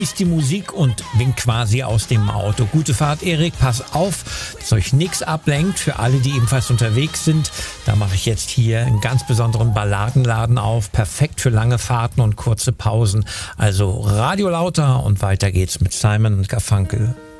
Ist die Musik und bin quasi aus dem Auto. Gute Fahrt, Erik, pass auf, dass euch nichts ablenkt. Für alle, die ebenfalls unterwegs sind, da mache ich jetzt hier einen ganz besonderen Balladenladen auf. Perfekt für lange Fahrten und kurze Pausen. Also Radio lauter und weiter geht's mit Simon & Garfunkel.